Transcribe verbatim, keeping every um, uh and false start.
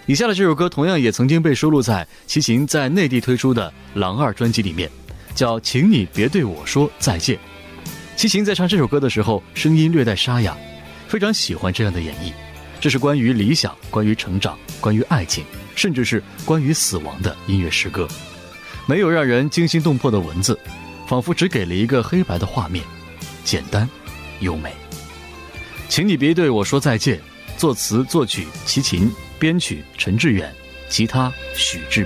以下的这首歌同样也曾经被收录在齐秦在内地推出的《狼二》专辑里面，叫《请你别对我说再见》。齐秦在唱这首歌的时候，声音略带沙哑，非常喜欢这样的演绎。这是关于理想、关于成长、关于爱情，甚至是关于死亡的音乐诗歌。没有让人惊心动魄的文字，仿佛只给了一个黑白的画面，简单优美。请你别对我说再见，作词作曲齐秦，编曲陈志远，吉他许志